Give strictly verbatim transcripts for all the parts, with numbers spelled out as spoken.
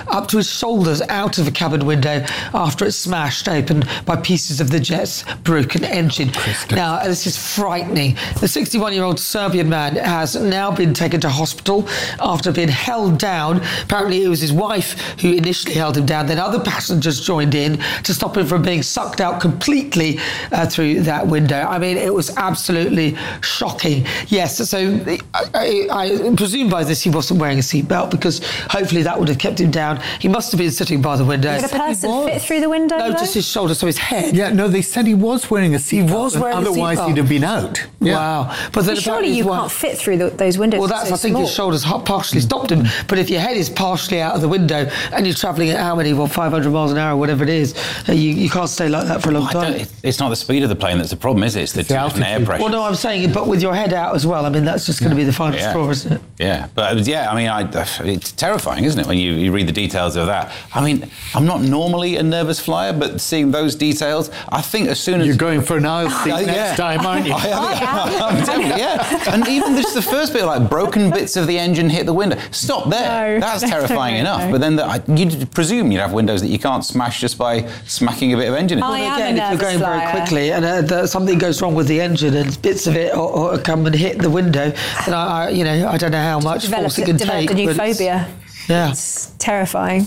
up to his shoulders out of a cabin window after it smashed open by pieces of the jet's broken engine. Christ. Now, this is frightening. The sixty-one-year-old Serbian man has now been taken to hospital after being held down. Apparently, it was his wife who initially held him down. Then other passengers joined in to stop him from being sucked out completely uh, through that window. I mean, it was absolutely shocking. Yes, so I, I, I presume by this he wasn't wearing a seatbelt, because hopefully that would have kept him down. He must have been sitting by the window. Did a person fit through the window? No, though? just his shoulder, so his head. Yeah, no, they said he was wearing a seatbelt. He was wearing a seatbelt. Otherwise, he'd have been out. Yeah. Wow. But, then but surely you can't fit through the, those windows. Well, that's, so I think small. his shoulders partially stopped him. But if your head is partially out of the window and you're travelling at how many, well, five hundred miles an hour, whatever it is, you, you can't stay like that for a long well, time. It's not the speed of the plane that's the problem, is it? It's the, it's the altitude. Air pressure. Well, no, I'm saying, but with your head out as well, I mean, that's just going to be the final yeah. straw, isn't it? Yeah, but yeah, I mean, I, it's terrifying, isn't it, when you, you read the details of that? I mean, I'm not normally a nervous flyer, but seeing those details, I think as soon as... You're going for an aisle seat uh, next yeah. time, aren't you? I, I, I'm telling you, yeah. And even just the first bit, like broken bits of the engine hit the window. Stop there. No. That's terrifying no, enough. no. But then the, I, you'd presume you'd have windows that you can't smash just by smacking a bit of engine in. I Well, am again, a if you're going nervous very flyer. quickly and uh, the, something goes wrong with the engine and bits of it or, or come and hit the window, then I, I, you know, I don't know how much Developed, force it can developed take. a new but it's- phobia. Yeah. It's terrifying.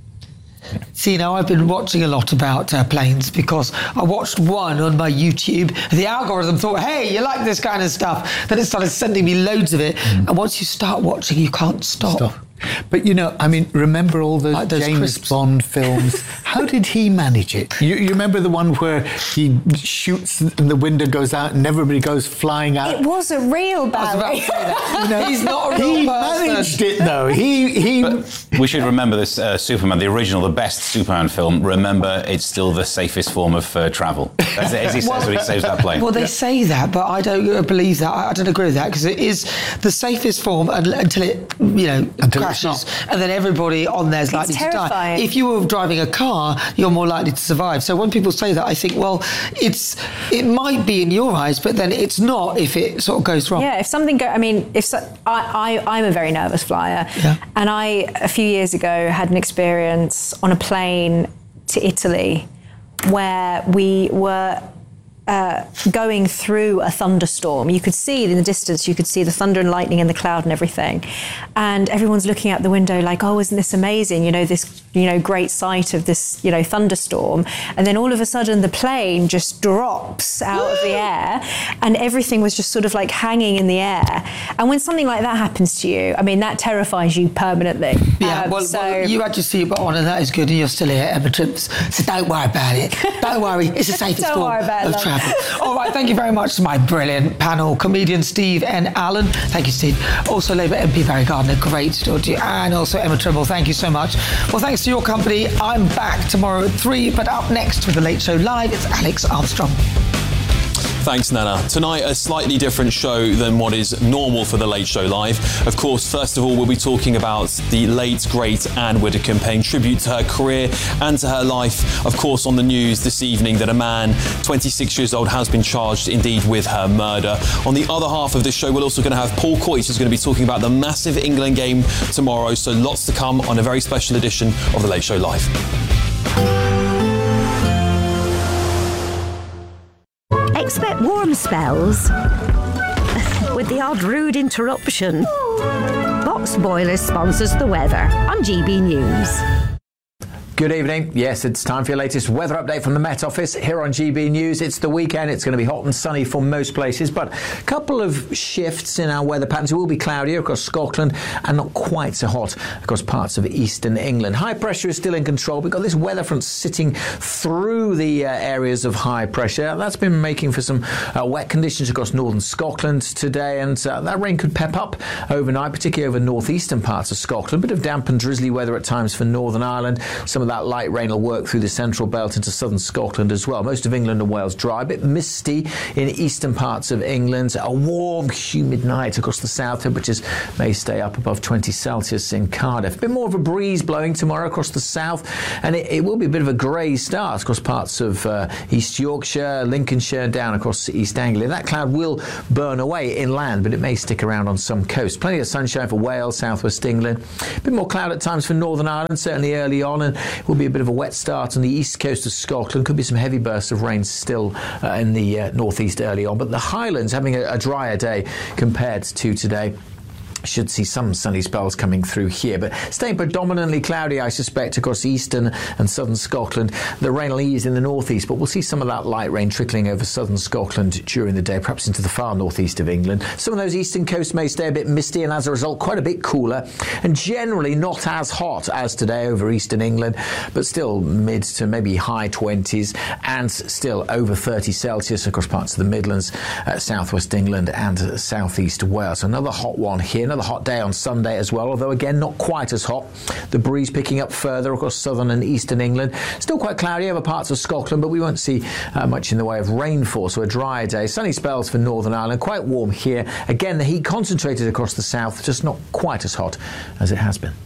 See, now I've been watching a lot about uh, planes because I watched one on my YouTube. The algorithm thought, hey, you like this kind of stuff. Then it started sending me loads of it. Mm. And once you start watching, you can't stop. Stop. But, you know, I mean, remember all those, Like those James crisps. Bond films? How did he manage it? You, you remember the one where he shoots and the window goes out and everybody goes flying out? It wasn't real, I was about Barry. to say that. You know, he's not a real He person. managed it, though. He... he But we should remember this uh, Superman, the original, the best Superman film. Remember, it's still the safest form of uh, travel. That's it, as he says when he saves that plane. Well, they say that, but I don't believe that. I don't agree with that, because it is the safest form until it, you know, Until it's crashes, not. and then everybody on there is likely to die. terrifying. If you were driving a car, you're more likely to survive. So when people say that, I think, well, it's it might be in your eyes, but then it's not if it sort of goes wrong. Yeah, if something go, I mean, if so, I, I, I'm a very nervous flyer, Yeah. and I a few years ago had an experience on a plane to Italy where we were uh, going through a thunderstorm. You could see in the distance, you could see the thunder and lightning in the cloud and everything, and everyone's looking out the window like, oh, isn't this amazing? You know, this, you know, great sight of this, you know, thunderstorm, and then all of a sudden the plane just drops out of the air, and everything was just sort of like hanging in the air. And when something like that happens to you, I mean, that terrifies you permanently. Yeah, Um, well, so well, you had your seatbelt on, and that is good, and you're still here, Emma Trips. So don't worry about it. Don't worry, it's the safest Don't form worry about of it, love. travel. All right, thank you very much to my brilliant panel, comedian Steve and Alan. Thank you, Steve. Also, Labour M P Barry Gardiner, great to talk to you. And also Emma Trimble, thank you so much. Well, thanks to your company. I'm back tomorrow at three, but up next with The Late Show Live, it's Alex Armstrong. Thanks, Nana. Tonight, a slightly different show than what is normal for The Late Show Live. Of course, first of all, we'll be talking about the late, great Anne Widdecombe, paying tribute to her career and to her life. Of course, on the news this evening that a man, twenty-six years old, has been charged, indeed, with her murder. On the other half of the show, we're also going to have Paul Coyce, who's going to be talking about the massive England game tomorrow. So lots to come on a very special edition of The Late Show Live. Expect warm spells with the odd rude interruption. Box Boilers sponsors the weather on G B News. Good evening. Yes, it's time for your latest weather update from the Met Office here on G B News. It's the weekend. It's going to be hot and sunny for most places, but a couple of shifts in our weather patterns. It will be cloudier across Scotland and not quite so hot across parts of eastern England. High pressure is still in control. We've got this weather front sitting through the uh, areas of high pressure. That's been making for some uh, wet conditions across northern Scotland today, and uh, that rain could pep up overnight, particularly over northeastern parts of Scotland. A bit of damp and drizzly weather at times for Northern Ireland. Some of that light rain will work through the central belt into southern Scotland as well. Most of England and Wales dry, a bit misty in eastern parts of England. A warm, humid night across the south. Temperatures may stay up above twenty Celsius in Cardiff. A bit more of a breeze blowing tomorrow across the south, and it, it will be a bit of a grey start across parts of uh, East Yorkshire, Lincolnshire, down across East Anglia. That cloud will burn away inland, but it may stick around on some coasts. Plenty of sunshine for Wales, southwest England. A bit more cloud at times for Northern Ireland, certainly early on, and it will be a bit of a wet start on the east coast of Scotland. Could be some heavy bursts of rain still uh, in the uh, northeast early on, but the Highlands having a, a drier day compared to today. Should see some sunny spells coming through here, but staying predominantly cloudy, I suspect, across eastern and southern Scotland. The rain will ease in the northeast, but we'll see some of that light rain trickling over southern Scotland during the day, perhaps into the far northeast of England. Some of those eastern coasts may stay a bit misty and as a result quite a bit cooler, and generally not as hot as today over eastern England, but still mid to maybe high twenties and still over thirty Celsius across parts of the Midlands, uh, southwest England and uh, southeast Wales. So another hot one here. Another hot day on Sunday as well, although again not quite as hot. The breeze picking up further across southern and eastern England. Still quite cloudy over parts of Scotland, but we won't see uh, much in the way of rainfall, so a drier day. Sunny spells for Northern Ireland, quite warm here. Again, the heat concentrated across the south, just not quite as hot as it has been.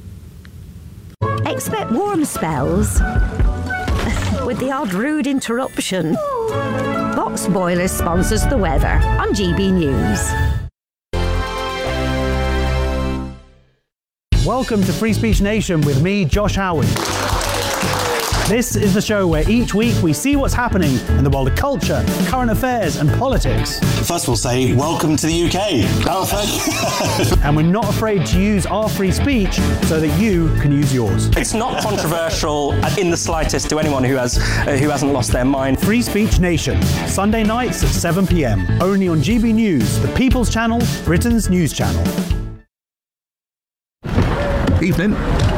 Expect warm spells with the odd rude interruption. Box Boilers sponsors the weather on G B News. Welcome to Free Speech Nation with me, Josh Howard. This is the show where each week we see what's happening in the world of culture, current affairs and politics. First we'll say, welcome to the U K. Oh, thank you. And we're not afraid to use our free speech so that you can use yours. It's not controversial in the slightest to anyone who, has, uh, who hasn't lost their mind. Free Speech Nation, Sunday nights at seven p m, only on G B News, the People's Channel, Britain's news channel. Evening.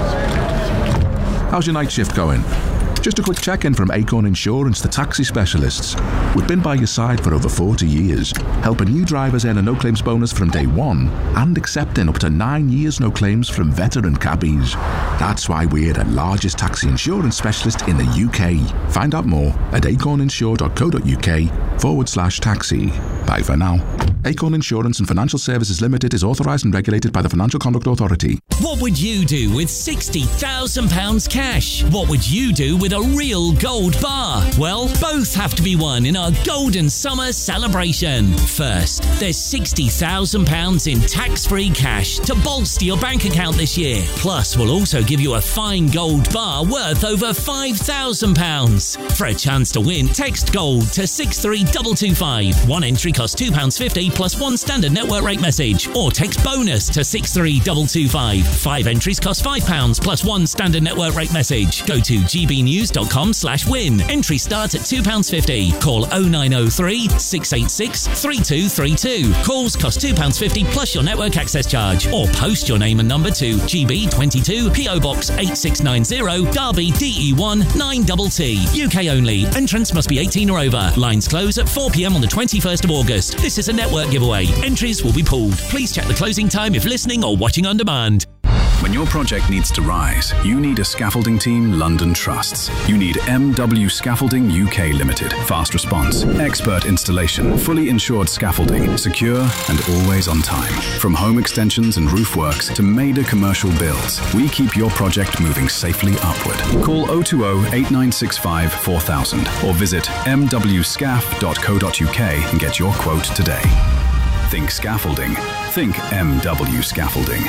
How's your night shift going? Just a quick check-in from Acorn Insurance, the taxi specialists. We've been by your side for over forty years, helping new drivers earn a no-claims bonus from day one and accepting up to nine years no claims from veteran cabbies. That's why we're the largest taxi insurance specialist in the U K. Find out more at acorninsure.co.uk forward slash taxi. Bye for now. Acorn Insurance and Financial Services Limited is authorised and regulated by the Financial Conduct Authority. What would you do with sixty thousand pounds cash? What would you do with a real gold bar? Well, both have to be won in our Golden Summer celebration. First, there's sixty thousand pounds in tax-free cash to bolster your bank account this year. Plus, we'll also give you a fine gold bar worth over five thousand pounds. For a chance to win, text GOLD to six three two two five. One entry costs two pounds fifty plus one standard network rate message. Or text BONUS to six three two two five. Five entries cost five pounds plus one standard network rate message. Go to gbnews.com slash win. Entry starts at two pounds fifty. Call oh nine oh three, six eight six, three two three two. Calls cost two pounds fifty plus your network access charge. Or post your name and number to G B twenty-two, P O Box eight six nine zero, Derby D E one nine T T. U K only. Entrance must be eighteen or over. Lines close at four p m on the twenty-first of August. This is a network giveaway. Entries will be pulled. Please check the closing time if listening or watching on demand. When your project needs to rise, you need a scaffolding team London trusts. You need M W Scaffolding U K Limited. Fast response, expert installation, fully insured scaffolding, secure and always on time. From home extensions and roof works to major commercial builds, we keep your project moving safely upward. Call oh two oh, eight nine six five, four thousand or visit m w scaf dot co dot u k and get your quote today. Think scaffolding. Think M W Scaffolding.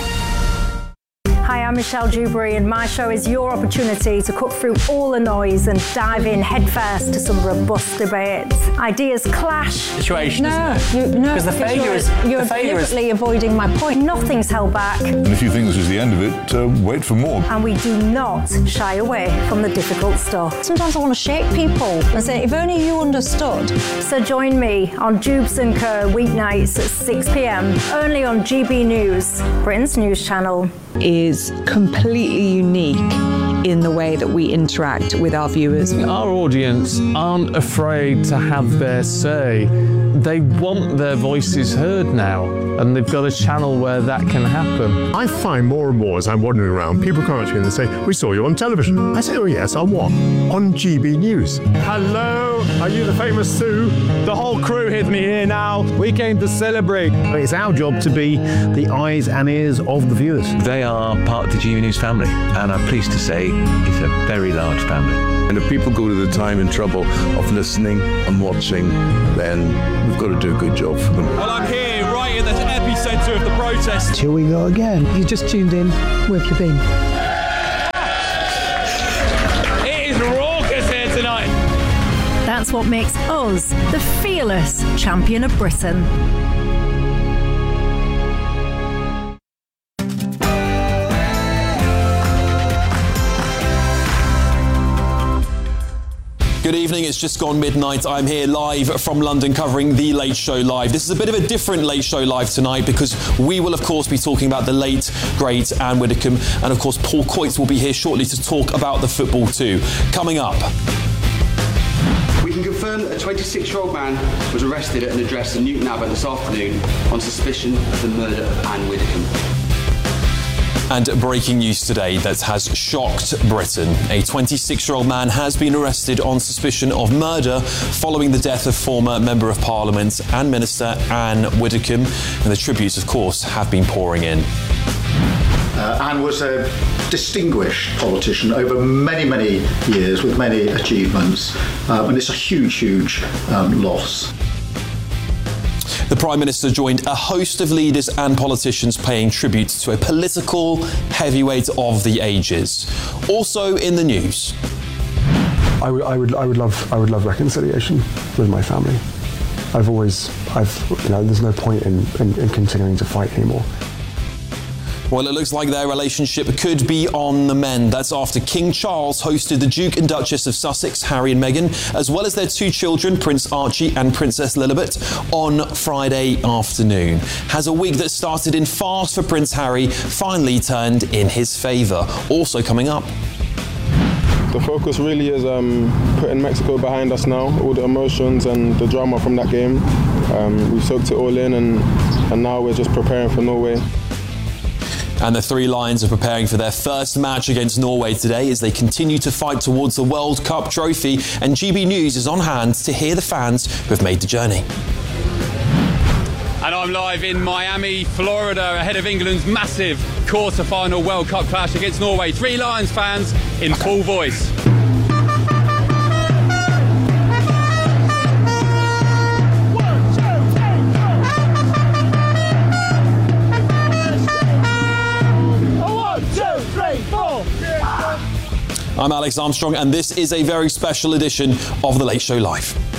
Hi, I'm Michelle Dewberry and my show is your opportunity to cut through all the noise and dive in headfirst to some robust debates. Ideas clash. Situation, No, isn't it? you, no, Because the because failure you're, is- you're the failure is- deliberately avoiding my point. Nothing's held back. And if you think this is the end of it, uh, wait for more. And we do not shy away from the difficult stuff. Sometimes I want to shake people and say, if only you understood. So join me on Jubes and Co weeknights at six p m, only on G B News, Britain's news channel. Is completely unique in the way that we interact with our viewers. Our audience aren't afraid to have their say. They want their voices heard now, and they've got a channel where that can happen. I find more and more as I'm wandering around, people come up to me and they say, "We saw you on television." I say, "Oh yes, on what?" "On G B News." Hello, are you the famous Sue? The whole crew with me here now. We came to celebrate. It's our job to be the eyes and ears of the viewers. They are part of the G B News family, and I'm pleased to say it's a very large family. And if people go to the time and trouble of listening and watching, then we've got to do a good job for them. Well, I'm here right in the epicentre of the protest. Here we go again. You just tuned in. Where have you been? It is raucous here tonight. That's what makes us the fearless champion of Britain. Good evening, it's just gone midnight. I'm here live from London covering The Late Show Live. This is a bit of a different Late Show Live tonight because we will, of course, be talking about the late, great Anne Widdecombe. And, of course, Paul Coytes will be here shortly to talk about the football too. Coming up. We can confirm that a twenty-six-year-old man was arrested at an address in Newton Abbot this afternoon on suspicion of the murder of Anne Widdecombe. And breaking news today that has shocked Britain. A twenty-six-year-old man has been arrested on suspicion of murder following the death of former Member of Parliament and Minister Anne Widdecombe. And the tributes, of course, have been pouring in. Uh, Anne was a distinguished politician over many, many years with many achievements. Uh, and it's a huge, huge um, loss. The Prime Minister joined a host of leaders and politicians paying tribute to a political heavyweight of the ages. Also in the news. I would, I would, I would love, I would love reconciliation with my family. I've always, I've, you know, there's no point in, in, in continuing to fight anymore. Well, it looks like their relationship could be on the mend. That's after King Charles hosted the Duke and Duchess of Sussex, Harry and Meghan, as well as their two children, Prince Archie and Princess Lilibet, on Friday afternoon. Has a week that started in fast for Prince Harry finally turned in his favour. Also coming up. The focus really is um, putting Mexico behind us now, all the emotions and the drama from that game. Um, we've soaked it all in and, and now we're just preparing for Norway. And the Three Lions are preparing for their first match against Norway today as they continue to fight towards the World Cup trophy. And G B News is on hand to hear the fans who have made the journey. And I'm live in Miami, Florida, ahead of England's massive quarter-final World Cup clash against Norway. Three Lions fans in full voice. I'm Alex Armstrong, and this is a very special edition of The Late Show Live.